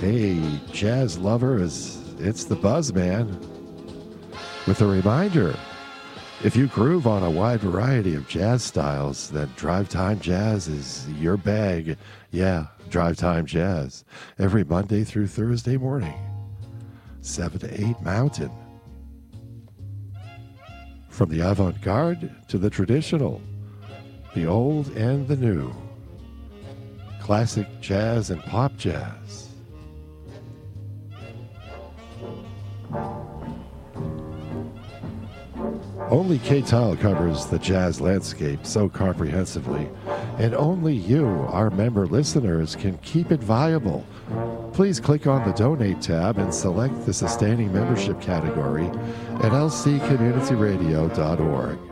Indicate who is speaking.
Speaker 1: Hey, jazz lovers, it's the Buzz Man. With a reminder, if you groove on a wide variety of jazz styles, then Drive Time Jazz is your bag. Yeah, Drive Time Jazz. Every Monday through Thursday morning, 7 to 8 Mountain. From the avant-garde to the traditional, the old and the new. Classic jazz and pop jazz. Only K-Tile covers the jazz landscape so comprehensively, and only you, our member listeners, can keep it viable. Please click on the Donate tab and select the Sustaining Membership category at lccommunityradio.org.